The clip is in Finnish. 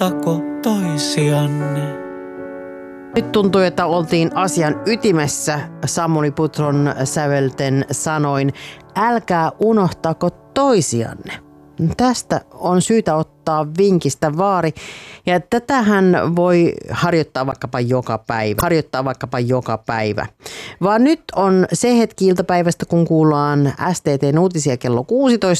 unohtako toisianne. Nyt tuntuu, että oltiin asian ytimessä Samuli Putron sävelten sanoin, älkää unohtako toisianne. Tästä on syytä ottaa vinkistä vaari ja tätähän voi harjoittaa vaikkapa joka päivä. Vaan nyt on se hetki iltapäivästä, kun kuullaan STT:n uutisia kello 16.